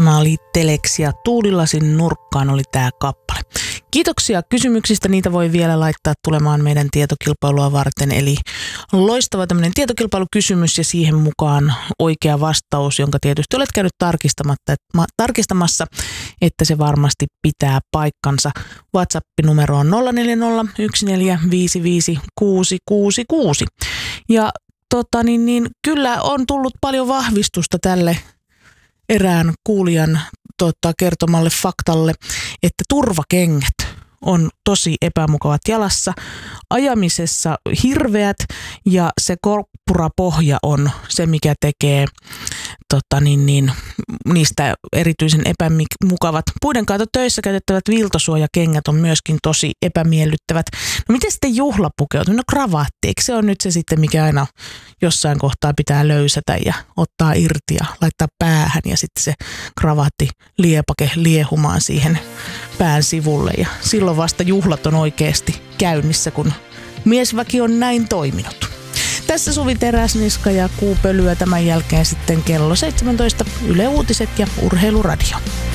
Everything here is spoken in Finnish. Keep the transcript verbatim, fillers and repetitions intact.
Tämä oli Telex ja Tuulilasin nurkkaan oli tämä kappale. Kiitoksia kysymyksistä, niitä voi vielä laittaa tulemaan meidän tietokilpailua varten. Eli loistava tämmöinen tietokilpailukysymys ja siihen mukaan oikea vastaus, jonka tietysti olet käynyt tarkistamatta, tarkistamassa, että se varmasti pitää paikkansa. WhatsApp-numero on nolla neljä nolla yksi neljä viisi viisi kuusi kuusi kuusi. Ja tota, niin, niin, kyllä on tullut paljon vahvistusta tälle erään kuulijan tota, kertomalle faktalle, että turvakengät on tosi epämukavat jalassa, ajamisessa hirveät ja se korppurapohja on se, mikä tekee tota, niin, niin, niistä erityisen epämukavat. Puidenkaatotöissä käytettävät viiltosuojakengät on myöskin tosi epämiellyttävät. No miten sitten juhlapukeutuminen? No kravaatti, eikö se on nyt se sitten, mikä aina jossain kohtaa pitää löysätä ja ottaa irti ja laittaa päähän ja sitten se kravaatti liepake liehumaan siihen pään sivulle ja silloin vasta juhlat on oikeasti käynnissä, kun miesväki on näin toiminut. Tässä Suvi Teräsniska ja Kuupölyä, tämän jälkeen sitten kello seitsemäntoista Yle Uutiset ja Urheiluradio.